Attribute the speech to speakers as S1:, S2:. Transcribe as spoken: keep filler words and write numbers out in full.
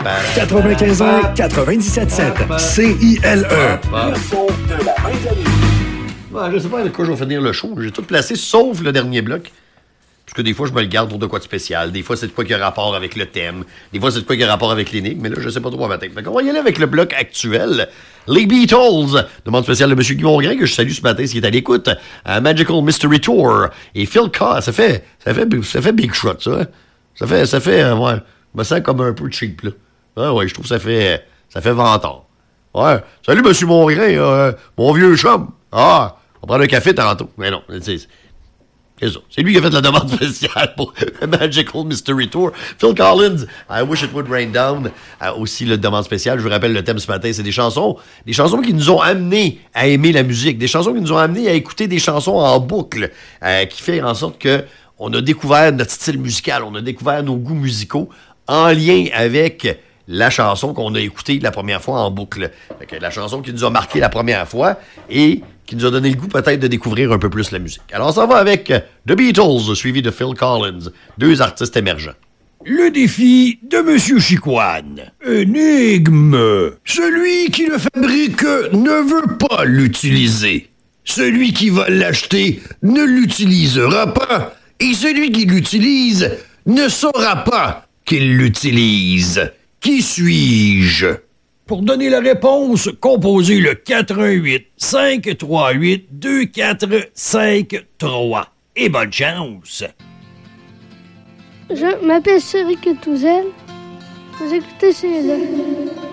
S1: quatre-vingt-quinze ans, quatre-vingt-dix-sept sept. C I L E.
S2: Le son de la vingt-année.
S3: Ouais, je sais pas avec quoi je vais finir le show. J'ai tout placé, sauf le dernier bloc. Parce que des fois, je me le garde pour de quoi de spécial. Des fois, c'est de quoi qui a rapport avec le thème. Des fois, c'est de quoi qui a rapport avec l'énigme. Mais là, je sais pas trop à ma tête. Fait qu'on va y aller avec le bloc actuel. Les Beatles. Demande spéciale de M. Guy Mongrain, que je salue ce matin s'il est à l'écoute. Uh, Magical Mystery Tour. Et Phil Carr. Ça fait, ça fait, ça fait Big Shot, ça. Hein? Ça fait, ça fait, euh, ouais. Je me sens comme un peu cheap, là. Ah ouais, je trouve que ça fait, ça fait vantard. Ouais. Salut, M. Mongrain, euh, mon vieux chum. Ah, on prend un café tantôt. Mais non, c'est C'est ça. C'est lui qui a fait la demande spéciale pour Magical Mystery Tour. Phil Collins, I Wish It Would Rain Down. Euh, aussi, la demande spéciale. Je vous rappelle, le thème ce matin, c'est des chansons. Des chansons qui nous ont amenés à aimer la musique. Des chansons qui nous ont amenés à écouter des chansons en boucle. Euh, qui fait en sorte que on a découvert notre style musical. On a découvert nos goûts musicaux en lien avec la chanson qu'on a écoutée la première fois en boucle. Fait que la chanson qui nous a marqué la première fois et qui nous a donné le goût peut-être de découvrir un peu plus la musique. Alors, on s'en va avec The Beatles, suivi de Phil Collins, deux artistes émergents.
S4: Le défi de Monsieur Chicoine. Énigme. Celui qui le fabrique ne veut pas l'utiliser. Celui qui va l'acheter ne l'utilisera pas. Et celui qui l'utilise ne saura pas qu'il l'utilise. Qui suis-je? Pour donner la réponse, composez le quatre un huit, cinq trois huit, deux quatre cinq trois. Et bonne chance!
S5: Je m'appelle Cédric Touzel. Vous écoutez C L E.